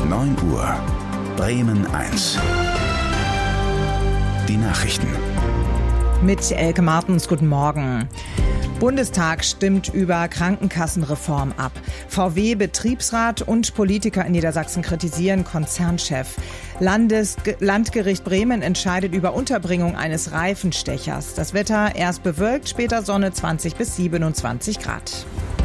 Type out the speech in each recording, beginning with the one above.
9 Uhr. Bremen 1. Die Nachrichten. Mit Elke Martens, guten Morgen. Bundestag stimmt über Krankenkassenreform ab. VW-Betriebsrat und Politiker in Niedersachsen kritisieren Konzernchef. Landgericht Bremen entscheidet über Unterbringung eines Reifenstechers. Das Wetter erst bewölkt, später Sonne, 20 bis 27 Grad.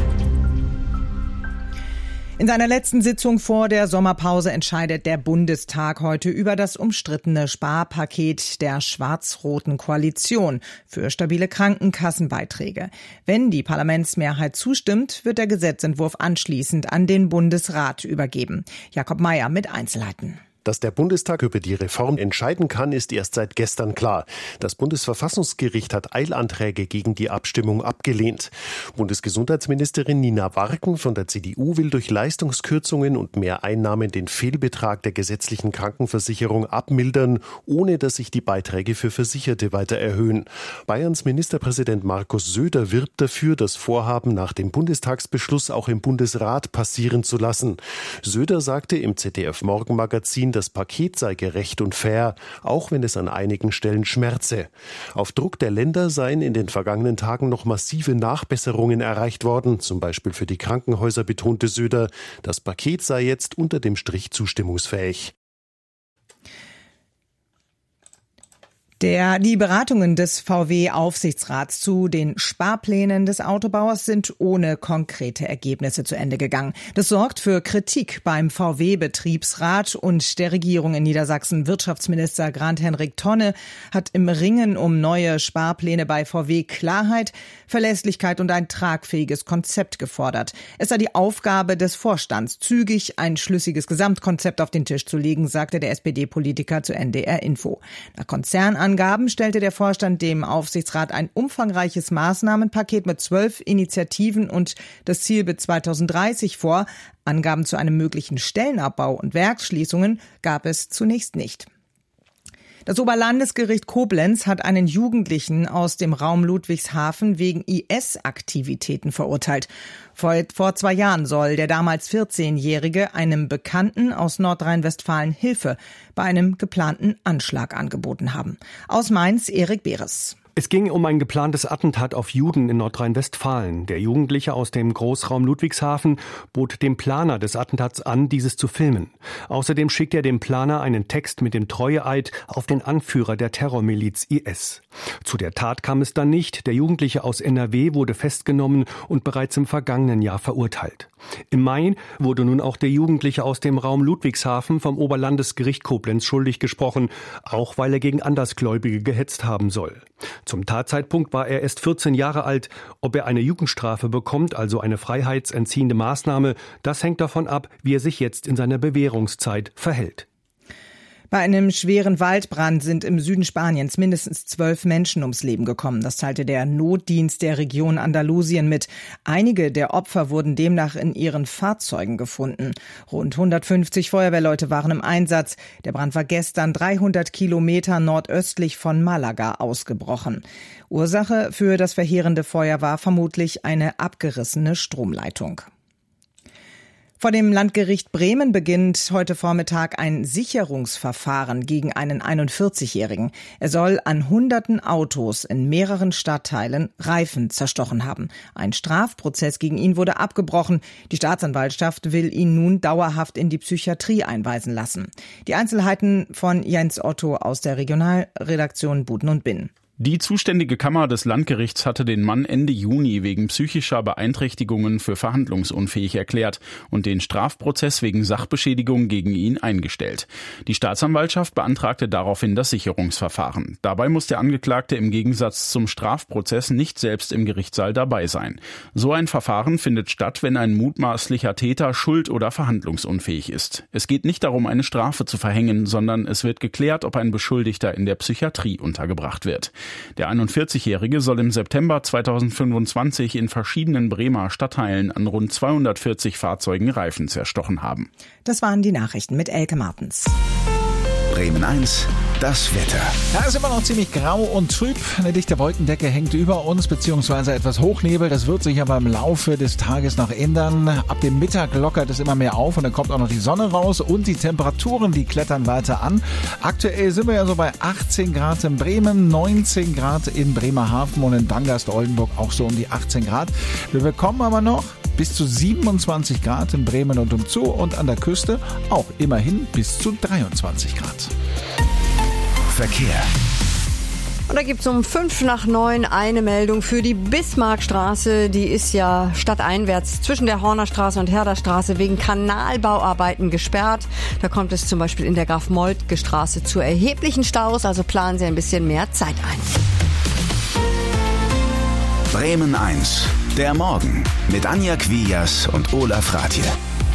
In seiner letzten Sitzung vor der Sommerpause entscheidet der Bundestag heute über das umstrittene Sparpaket der schwarz-roten Koalition für stabile Krankenkassenbeiträge. Wenn die Parlamentsmehrheit zustimmt, wird der Gesetzentwurf anschließend an den Bundesrat übergeben. Jakob Mayer mit Einzelheiten. Dass der Bundestag über die Reform entscheiden kann, ist erst seit gestern klar. Das Bundesverfassungsgericht hat Eilanträge gegen die Abstimmung abgelehnt. Bundesgesundheitsministerin Nina Warken von der CDU will durch Leistungskürzungen und mehr Einnahmen den Fehlbetrag der gesetzlichen Krankenversicherung abmildern, ohne dass sich die Beiträge für Versicherte weiter erhöhen. Bayerns Ministerpräsident Markus Söder wirbt dafür, das Vorhaben nach dem Bundestagsbeschluss auch im Bundesrat passieren zu lassen. Söder sagte im ZDF-Morgenmagazin, das Paket sei gerecht und fair, auch wenn es an einigen Stellen schmerze. Auf Druck der Länder seien in den vergangenen Tagen noch massive Nachbesserungen erreicht worden, zum Beispiel für die Krankenhäuser, betonte Söder. Das Paket sei jetzt unter dem Strich zustimmungsfähig. Die Beratungen des VW-Aufsichtsrats zu den Sparplänen des Autobauers sind ohne konkrete Ergebnisse zu Ende gegangen. Das sorgt für Kritik beim VW-Betriebsrat und der Regierung in Niedersachsen. Wirtschaftsminister Grant-Henrik Tonne hat im Ringen um neue Sparpläne bei VW Klarheit, Verlässlichkeit und ein tragfähiges Konzept gefordert. Es sei die Aufgabe des Vorstands, zügig ein schlüssiges Gesamtkonzept auf den Tisch zu legen, sagte der SPD-Politiker zu NDR Info. Nach Konzernangaben stellte der Vorstand dem Aufsichtsrat ein umfangreiches Maßnahmenpaket mit 12 Initiativen und das Ziel bis 2030 vor. Angaben zu einem möglichen Stellenabbau und Werksschließungen gab es zunächst nicht. Das Oberlandesgericht Koblenz hat einen Jugendlichen aus dem Raum Ludwigshafen wegen IS-Aktivitäten verurteilt. Vor 2 Jahren soll der damals 14-Jährige einem Bekannten aus Nordrhein-Westfalen Hilfe bei einem geplanten Anschlag angeboten haben. Aus Mainz, Erik Beres. Es ging um ein geplantes Attentat auf Juden in Nordrhein-Westfalen. Der Jugendliche aus dem Großraum Ludwigshafen bot dem Planer des Attentats an, dieses zu filmen. Außerdem schickte er dem Planer einen Text mit dem Treueeid auf den Anführer der Terrormiliz IS. Zu der Tat kam es dann nicht. Der Jugendliche aus NRW wurde festgenommen und bereits im vergangenen Jahr verurteilt. Im Mai wurde nun auch der Jugendliche aus dem Raum Ludwigshafen vom Oberlandesgericht Koblenz schuldig gesprochen, auch weil er gegen Andersgläubige gehetzt haben soll. Zum Tatzeitpunkt war er erst 14 Jahre alt. Ob er eine Jugendstrafe bekommt, also eine freiheitsentziehende Maßnahme, das hängt davon ab, wie er sich jetzt in seiner Bewährungszeit verhält. Bei einem schweren Waldbrand sind im Süden Spaniens mindestens 12 Menschen ums Leben gekommen. Das teilte der Notdienst der Region Andalusien mit. Einige der Opfer wurden demnach in ihren Fahrzeugen gefunden. Rund 150 Feuerwehrleute waren im Einsatz. Der Brand war gestern 300 Kilometer nordöstlich von Malaga ausgebrochen. Ursache für das verheerende Feuer war vermutlich eine abgerissene Stromleitung. Vor dem Landgericht Bremen beginnt heute Vormittag ein Sicherungsverfahren gegen einen 41-Jährigen. Er soll an hunderten Autos in mehreren Stadtteilen Reifen zerstochen haben. Ein Strafprozess gegen ihn wurde abgebrochen. Die Staatsanwaltschaft will ihn nun dauerhaft in die Psychiatrie einweisen lassen. Die Einzelheiten von Jens Otto aus der Regionalredaktion Buten und Binn. Die zuständige Kammer des Landgerichts hatte den Mann Ende Juni wegen psychischer Beeinträchtigungen für verhandlungsunfähig erklärt und den Strafprozess wegen Sachbeschädigung gegen ihn eingestellt. Die Staatsanwaltschaft beantragte daraufhin das Sicherungsverfahren. Dabei muss der Angeklagte im Gegensatz zum Strafprozess nicht selbst im Gerichtssaal dabei sein. So ein Verfahren findet statt, wenn ein mutmaßlicher Täter schuld- oder verhandlungsunfähig ist. Es geht nicht darum, eine Strafe zu verhängen, sondern es wird geklärt, ob ein Beschuldigter in der Psychiatrie untergebracht wird. Der 41-Jährige soll im September 2025 in verschiedenen Bremer Stadtteilen an rund 240 Fahrzeugen Reifen zerstochen haben. Das waren die Nachrichten mit Elke Martens. Bremen 1, das Wetter. Ja, ist immer noch ziemlich grau und trüb. Eine dichte Wolkendecke hängt über uns, beziehungsweise etwas Hochnebel. Das wird sich aber im Laufe des Tages noch ändern. Ab dem Mittag lockert es immer mehr auf und dann kommt auch noch die Sonne raus und die Temperaturen, die klettern weiter an. Aktuell sind wir ja so bei 18 Grad in Bremen, 19 Grad in Bremerhaven und in Dangast-Oldenburg auch so um die 18 Grad. Wir bekommen aber noch bis zu 27 Grad in Bremen und umzu und an der Küste auch immerhin bis zu 23 Grad. Verkehr. Und da gibt es um 8:55 eine Meldung für die Bismarckstraße. Die ist ja stadteinwärts zwischen der Hornerstraße und Herderstraße wegen Kanalbauarbeiten gesperrt. Da kommt es zum Beispiel in der Graf-Moltke-Straße zu erheblichen Staus. Also planen Sie ein bisschen mehr Zeit ein. Bremen 1. Der Morgen mit Anja Quias und Olaf Ratje.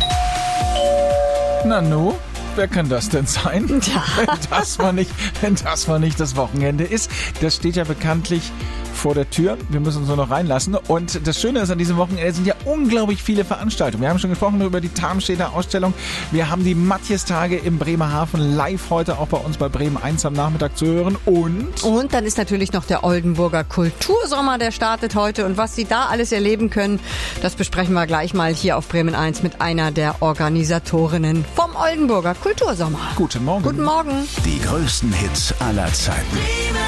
Nanu, wer kann das denn sein? Ja. Wenn das mal nicht das Wochenende ist. Das steht ja bekanntlich vor der Tür. Wir müssen uns nur noch reinlassen. Und das Schöne ist, an diesem Wochenende sind ja unglaublich viele Veranstaltungen. Wir haben schon gesprochen über die Tarmstädter Ausstellung. Wir haben die Matthias-Tage im Bremerhaven live heute auch bei uns bei Bremen 1 am Nachmittag zu hören. Und dann ist natürlich noch der Oldenburger Kultursommer, der startet heute. Und was Sie da alles erleben können, das besprechen wir gleich mal hier auf Bremen 1 mit einer der Organisatorinnen vom Oldenburger Kultursommer. Guten Morgen. Guten Morgen. Die größten Hits aller Zeiten.